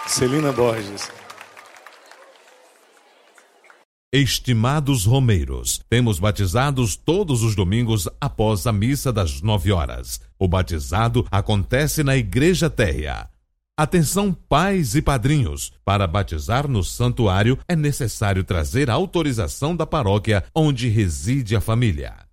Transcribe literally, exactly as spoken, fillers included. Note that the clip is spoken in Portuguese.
Celina Borges. Estimados romeiros, temos batizados todos os domingos após a missa das nove horas. O batizado acontece na Igreja Térrea. Atenção, pais e padrinhos! Para batizar no santuário é necessário trazer a autorização da paróquia onde reside a família.